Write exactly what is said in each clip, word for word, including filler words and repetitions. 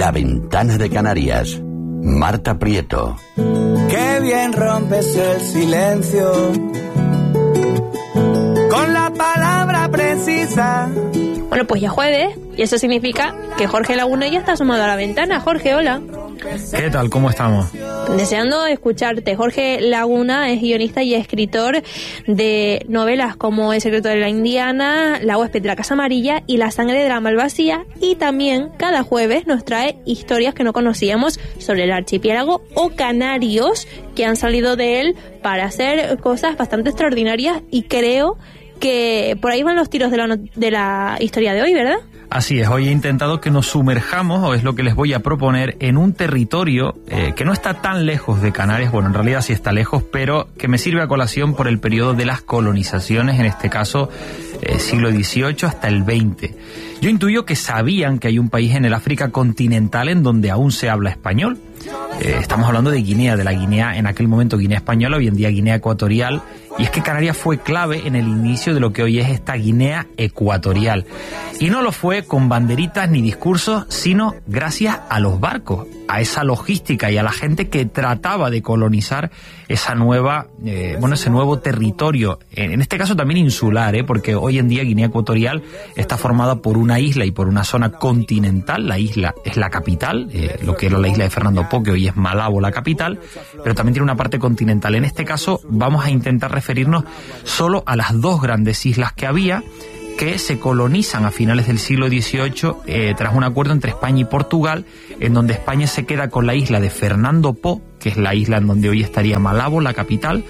La Ventana de Canarias. Marta Prieto. Qué bien rompes el silencio con la palabra precisa. Bueno, pues ya jueves, y eso significa que Jorge Laguna ya está asomado a la ventana. Jorge, hola. ¿Qué tal? ¿Cómo estamos? Deseando escucharte. Jorge Laguna es guionista y escritor de novelas como El secreto de la Indiana, La huésped de la Casa Amarilla y La sangre de la Malvasía, y también cada jueves nos trae historias que no conocíamos sobre el archipiélago o Canarios que han salido de él para hacer cosas bastante extraordinarias, y creo que por ahí van los tiros de la, no- de la historia de hoy, ¿verdad? Así es, hoy he intentado que nos sumerjamos, o es lo que les voy a proponer, en un territorio eh, que no está tan lejos de Canarias, bueno, en realidad sí está lejos, pero que me sirve a colación por el periodo de las colonizaciones, en este caso eh, siglo dieciocho hasta el veinte. Yo intuyo que sabían que hay un país en el África continental en donde aún se habla español. Eh, estamos hablando de Guinea, de la Guinea, en aquel momento Guinea Española, hoy en día Guinea Ecuatorial, y es que Canarias fue clave en el inicio de lo que hoy es esta Guinea Ecuatorial. Y no lo fue con banderitas ni discursos, sino gracias a los barcos, a esa logística y a la gente que trataba de colonizar esa nueva, eh, bueno, ese nuevo territorio, en este caso también insular, ¿eh? Porque hoy en día Guinea Ecuatorial está formada por una isla y por una zona continental. La isla es la capital, eh, lo que era la isla de Fernando Po, que hoy es Malabo la capital, pero también tiene una parte continental. En este caso vamos a intentar referirnos solo a las dos grandes islas que había, que se colonizan a finales del siglo dieciocho eh, tras un acuerdo entre España y Portugal, en donde España se queda con la isla de Fernando Po, que es la isla en donde hoy estaría Malabo, la capital,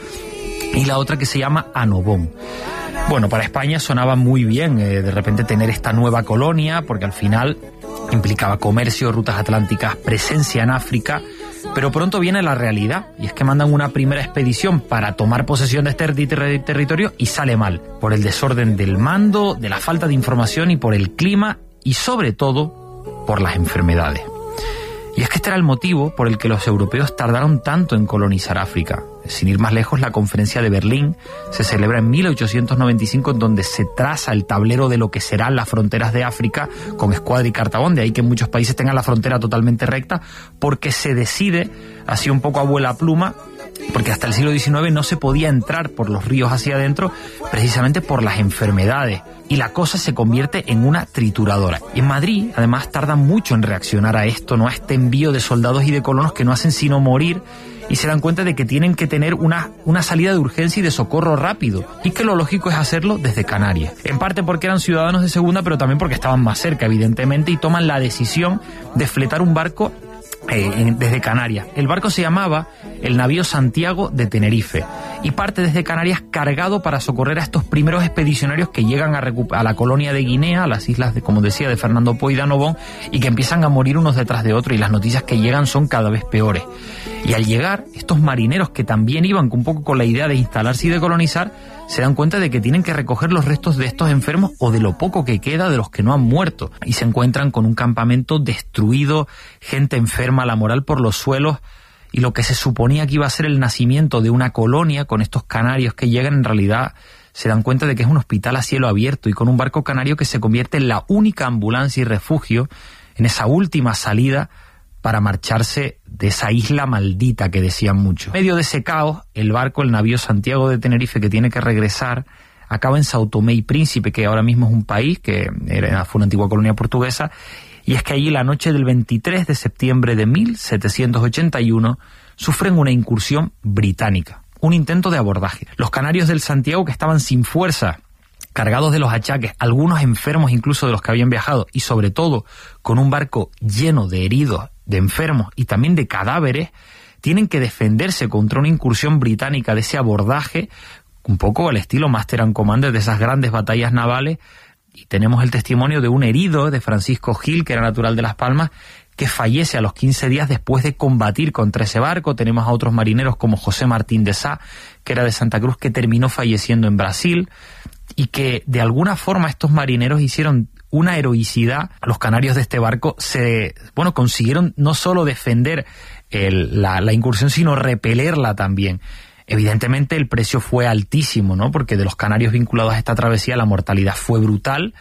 y la otra que se llama Annobón. Bueno, para España sonaba muy bien eh, de repente tener esta nueva colonia, porque al final implicaba comercio, rutas atlánticas, presencia en África, pero pronto viene la realidad, y es que mandan una primera expedición para tomar posesión de este ter- territorio y sale mal, por el desorden del mando, de la falta de información y por el clima, y sobre todo por las enfermedades. Y es que este era el motivo por el que los europeos tardaron tanto en colonizar África. Sin ir más lejos, la Conferencia de Berlín se celebra en mil ochocientos noventa y cinco, en donde se traza el tablero de lo que serán las fronteras de África con Escuadra y Cartabón. De ahí que muchos países tengan la frontera totalmente recta, porque se decide, así un poco a vuela pluma, porque hasta el siglo diecinueve no se podía entrar por los ríos hacia adentro, precisamente por las enfermedades, y la cosa se convierte en una trituradora. Y en Madrid, además, tardan mucho en reaccionar a esto, ¿no? A este envío de soldados y de colonos que no hacen sino morir, y se dan cuenta de que tienen que tener una, una salida de urgencia y de socorro rápido, y que lo lógico es hacerlo desde Canarias. En parte porque eran ciudadanos de segunda, pero también porque estaban más cerca, evidentemente, y toman la decisión de fletar un barco Eh, en, desde Canarias. El barco se llamaba el navío Santiago de Tenerife, y parte desde Canarias cargado para socorrer a estos primeros expedicionarios que llegan a, recu- a la colonia de Guinea, a las islas, de, como decía, de Fernando Po y de Annobón, y que empiezan a morir unos detrás de otros, y las noticias que llegan son cada vez peores. Y al llegar, estos marineros que también iban un poco con la idea de instalarse y de colonizar, se dan cuenta de que tienen que recoger los restos de estos enfermos, o de lo poco que queda de los que no han muerto, y se encuentran con un campamento destruido, gente enferma, la moral por los suelos, y lo que se suponía que iba a ser el nacimiento de una colonia con estos canarios que llegan, en realidad se dan cuenta de que es un hospital a cielo abierto, y con un barco canario que se convierte en la única ambulancia y refugio en esa última salida para marcharse de esa isla maldita que decían mucho. En medio de ese caos, el barco, el navío Santiago de Tenerife, que tiene que regresar, acaba en Sao Tomé y Príncipe, que ahora mismo es un país que era, fue una antigua colonia portuguesa, y es que allí la noche del veintitrés de septiembre de mil setecientos ochenta y uno sufren una incursión británica, un intento de abordaje. Los canarios del Santiago, que estaban sin fuerza, cargados de los achaques, algunos enfermos incluso de los que habían viajado, y sobre todo con un barco lleno de heridos, de enfermos y también de cadáveres, tienen que defenderse contra una incursión británica, de ese abordaje, un poco al estilo Master and Commander de esas grandes batallas navales. Y tenemos el testimonio de un herido, de Francisco Gil, que era natural de Las Palmas, que fallece a los quince días después de combatir contra ese barco. Tenemos a otros marineros como José Martín de Sá, que era de Santa Cruz, que terminó falleciendo en Brasil, y que de alguna forma estos marineros hicieron una heroicidad. Los canarios de este barco se, bueno, consiguieron no solo defender el, la, la incursión, sino repelerla también. Evidentemente el precio fue altísimo, ¿no? Porque de los canarios vinculados a esta travesía la mortalidad fue brutal.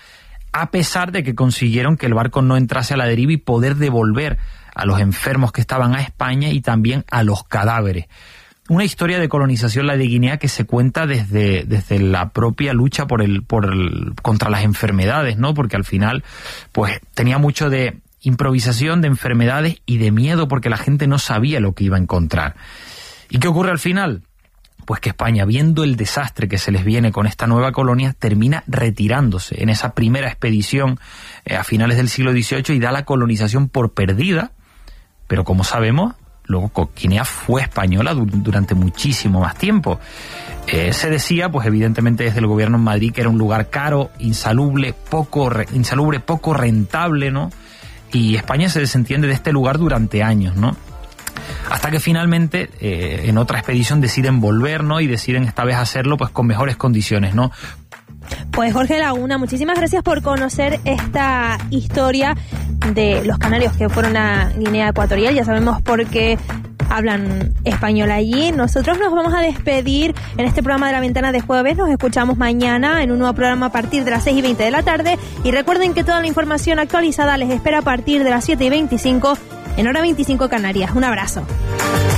a pesar de que consiguieron que el barco no entrase a la deriva y poder devolver a los enfermos que estaban a España y también a los cadáveres. Una historia de colonización, la de Guinea, que se cuenta desde, desde la propia lucha por el, por el, contra las enfermedades, ¿no? Porque al final, pues, tenía mucho de improvisación, de enfermedades y de miedo, porque la gente no sabía lo que iba a encontrar. ¿Y qué ocurre al final? Pues que España, viendo el desastre que se les viene con esta nueva colonia, termina retirándose en esa primera expedición eh, a finales del siglo dieciocho y da la colonización por perdida, pero como sabemos, luego Guinea fue española durante muchísimo más tiempo. Eh, se decía, pues evidentemente desde el gobierno en Madrid, que era un lugar caro, insalubre, poco, insalubre, poco rentable, ¿no? Y España se desentiende de este lugar durante años, ¿no? Hasta que finalmente, eh, en otra expedición deciden volver, ¿no? Y deciden esta vez hacerlo, pues con mejores condiciones, ¿no? Pues Jorge Laguna, muchísimas gracias por conocer esta historia de los canarios que fueron a Guinea Ecuatorial. Ya sabemos por qué hablan español allí. Nosotros nos vamos a despedir en este programa de La Ventana de jueves. Nos escuchamos mañana en un nuevo programa a partir de las seis y veinte de la tarde. Y recuerden que toda la información actualizada les espera a partir de las siete y veinticinco en hora veinticinco Canarias. Un abrazo.